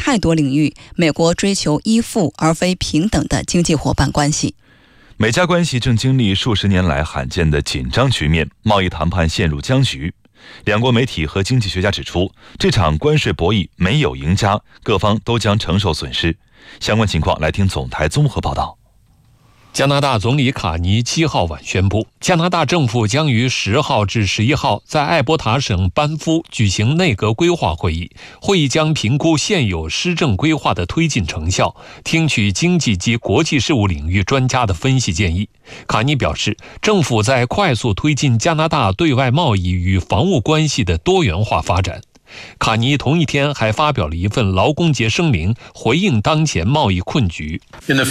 太多领域，美国追求依附而非平等的经济伙伴关系。 美加关系正经历数十年来罕见的紧张局面，贸易谈判陷入僵局。两国媒体和经济学家指出，这场关税博弈没有赢家，各方都将承受损失。相关情况来听总台综合报道。 加拿大总理卡尼7号晚宣布，加拿大政府将于10号至11号在艾伯塔省班夫举行内阁规划会议，会议将评估现有施政规划的推进成效，听取经济及国际事务领域专家的分析建议。卡尼表示，政府在快速推进加拿大对外贸易与防务关系的多元化发展。卡尼同一天还发表了一份劳工节声明，回应当前贸易困局。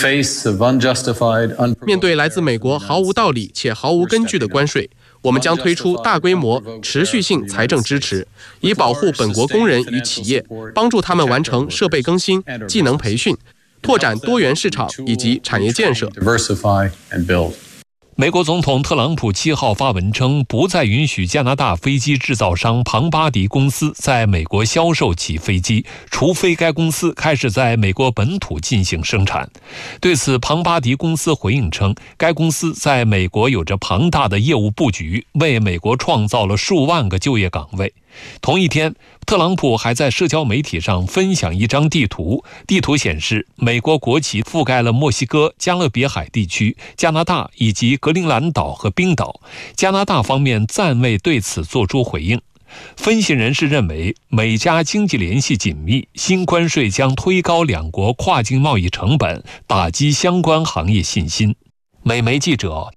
面对来自美国毫无道理且毫无根据的关税，我们将推出大规模、持续性财政支持，以保护本国工人与企业，帮助他们完成设备更新、技能培训、拓展多元市场以及产业建设。 美国总统特朗普7号发文称，不再允许加拿大飞机制造商庞巴迪公司在美国销售其飞机，除非该公司开始在美国本土进行生产。对此，庞巴迪公司回应称，该公司在美国有着庞大的业务布局，为美国创造了数万个就业岗位。同一天，特朗普还在社交媒体上分享一张地图，地图显示美国国旗覆盖了墨西哥、加勒比海地区、加拿大以及格陵兰岛和冰岛。加拿大方面暂未对此作出回应。分析人士认为，美加经济联系紧密，新关税将推高两国跨境贸易成本，打击相关行业信心。美媒记者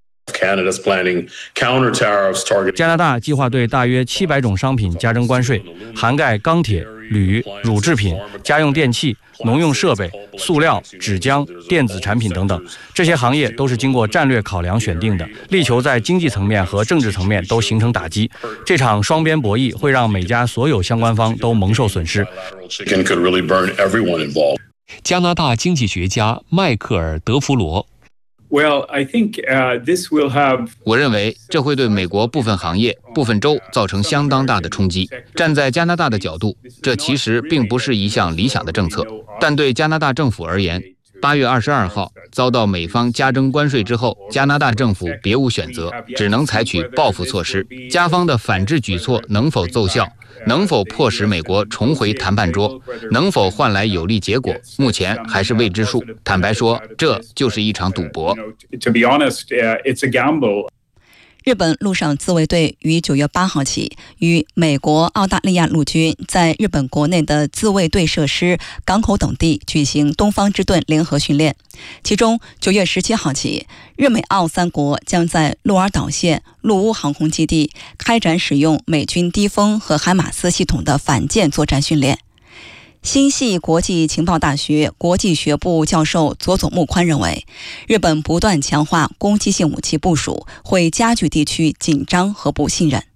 加拿大计划对大约700种商品加征关税，涵盖钢铁、铝、乳制品、家用电器、农用设备、塑料、纸浆、电子产品等等。这些行业都是经过战略考量选定的，力求在经济层面和政治层面都形成打击。这场双边博弈会让美加所有相关方都蒙受损失。 加拿大经济学家迈克尔·德弗罗我认为这会对美国部分行业、部分州造成相当大的冲击。站在加拿大的角度，这其实并不是一项理想的政策，但对加拿大政府而言，8月22号遭到美方加征关税之后，加拿大政府别无选择，只能采取报复措施。加方的反制举措能否奏效，能否迫使美国重回谈判桌，能否换来有利结果，目前还是未知数。坦白说，这就是一场赌博。 日本陆上自卫队于9月8号起与美国、澳大利亚陆军在日本国内的自卫队设施、港口等地举行东方之盾联合训练。其中9月17号起，日美澳3国将在鹿儿岛县陆屋航空基地开展使用美军低风和海马斯系统的反舰作战训练。新系国际情报大学国际学部教授佐佐木宽认为，日本不断强化攻击性武器部署，会加剧地区紧张和不信任。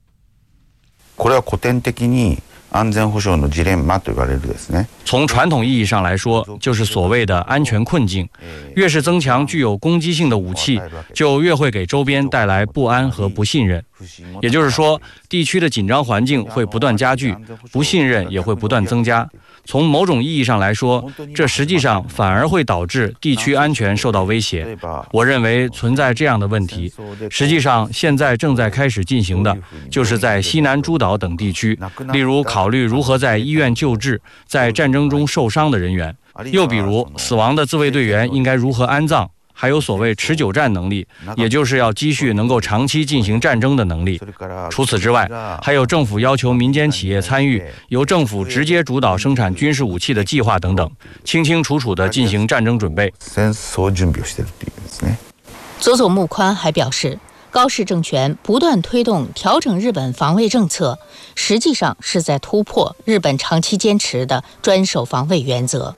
从传统意义上来说，就是所谓的安全困境。越是增强具有攻击性的武器，就越会给周边带来不安和不信任。也就是说，地区的紧张环境会不断加剧，不信任也会不断增加。从某种意义上来说，这实际上反而会导致地区安全受到威胁。我认为存在这样的问题，实际上现在正在开始进行的，就是在西南诸岛等地区，例如考虑如何在医院救治在战争中受伤的人员，又比如死亡的自卫队员应该如何安葬，还有所谓持久战能力，也就是要积蓄能够长期进行战争的能力。除此之外，还有政府要求民间企业参与，由政府直接主导生产军事武器的计划等等，清清楚楚地进行战争准备。 佐佐木宽还表示，高市政权不断推动调整日本防卫政策，实际上是在突破日本长期坚持的专守防卫原则。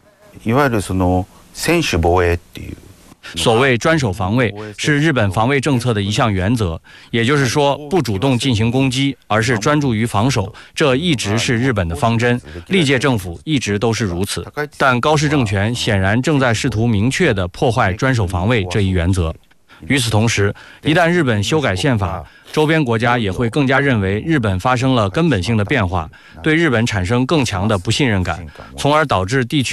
所谓专守防卫是日本防卫政策的一项原则，也就是说不主动进行攻击，而是专注于防守，这一直是日本的方针，历届政府一直都是如此。但高市政权显然正在试图明确地破坏专守防卫这一原则。与此同时，一旦日本修改宪法，周边国家也会更加认为日本发生了根本性的变化，对日本产生更强的不信任感，从而导致地区